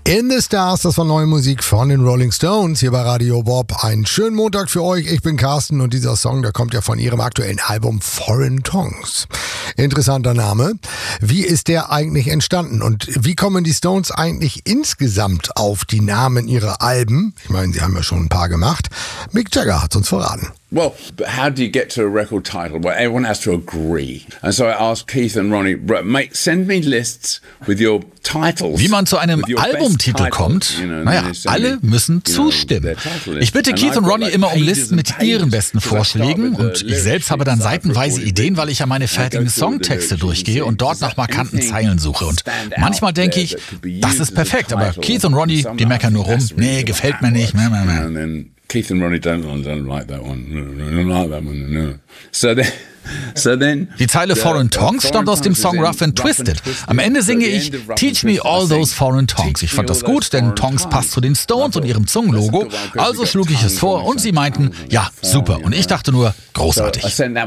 In the Stars, das war neue Musik von den Rolling Stones hier bei Radio Bob. Einen schönen Montag für euch. Ich bin Carsten und dieser Song, der kommt ja von ihrem aktuellen Album Foreign Tongues. Interessanter Name. Wie ist der eigentlich entstanden und wie kommen die Stones eigentlich insgesamt auf die Namen ihrer Alben? Ich meine, sie haben ja schon ein paar gemacht. Mick Jagger hat es uns verraten. Well, how do you get to a record title? Well, everyone has to agree. And so I asked Keith and Ronnie, mate, send me lists with your titles. Wie man zu einem Albumtitel kommt? Naja, alle müssen zustimmen. Ich bitte Keith und Ronnie immer um Listen mit ihren besten Vorschlägen und ich selbst habe dann seitenweise Ideen, weil ich ja meine fertigen Songtexte durchgehe und dort nach markanten Zeilen suche. Und manchmal denke ich, das ist perfekt, aber Keith und Ronnie, die meckern nur rum. Nee, gefällt mir nicht. Keith and Ronnie don't like that one. Don't like that one. No. So then, die Zeile Foreign Tongues stammt aus dem Song Rough and Twisted. Am Ende singe ich Teach me all those foreign tongues. Ich fand das gut, denn Tongues passt zu den Stones und ihrem Zungenlogo. Also schlug ich es vor und sie meinten, ja, super. Und ich dachte nur, großartig.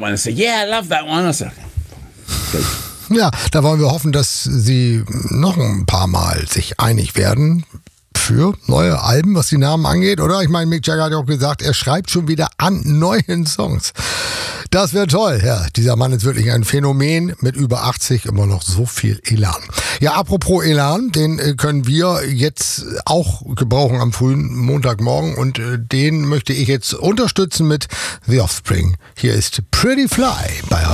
Ja, da wollen wir hoffen, dass sie noch ein paar Mal sich einig werden für neue Alben, was die Namen angeht, oder? Ich meine, Mick Jagger hat ja auch gesagt, er schreibt schon wieder an neuen Songs. Das wäre toll. Ja, dieser Mann ist wirklich ein Phänomen mit über 80, immer noch so viel Elan. Ja, apropos Elan, den können wir jetzt auch gebrauchen am frühen Montagmorgen und den möchte ich jetzt unterstützen mit The Offspring. Hier ist Pretty Fly bei